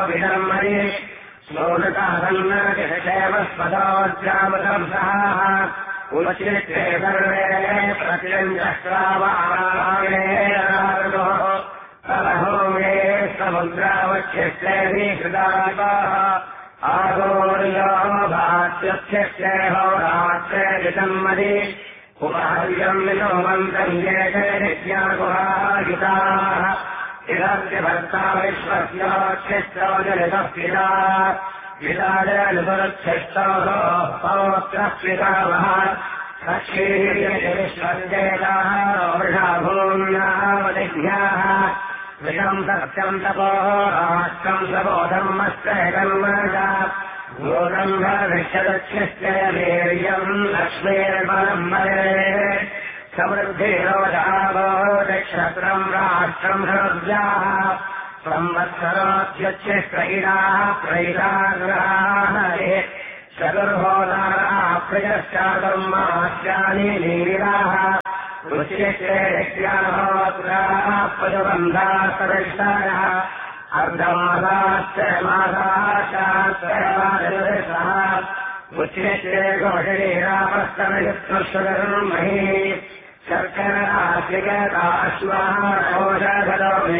विधर्मणि श्लोककासन्नतिशैवस्पदोज्जामसंसहाः उचित्रे सर्वे प्रत्यञ्चक्रावाणो तदहोमे समुद्रावच्छिष्टेऽधिकृताः आगोर्यो भात्यक्षे होरात्रेजन्मदि उपार्यम् विनोमन्तम् येषेत्यागुहायुताः इदस्य भर्ता विश्वस्योच्छिष्टो जलितः पिता विदाजनुपरुच्छिष्टोः पौत्रः पितामहः विश्वस्येताः वृषाभूम्यावतिज्ञाः विषम् सत्यम् तपोः राष्ट्रम् प्रबोधम् मस्तकर्मजा भूतम् भविष्यदच्छिष्टे वीर्यम् लक्ष्मीर्बलम् मरे समृद्धिरोधावो नक्षत्रम् राष्ट्रम् हृद्याः संवत्सरोऽध्यच्छिष्टैराः प्रैराग्रहाः चतुर्होदाराः प्रजश्चातुर्मास्यानि नीराः उच्चिष्टेत्याहोत्राः पशुबन्धाः सदृष्टाः अर्धमासाश्च मासाः शास्त्रमादृशः उच्चिष्टे घोषणीरापस्तनयुक्तर्षधर्महि शर्कराश्रिगताश्वाः ओषधरो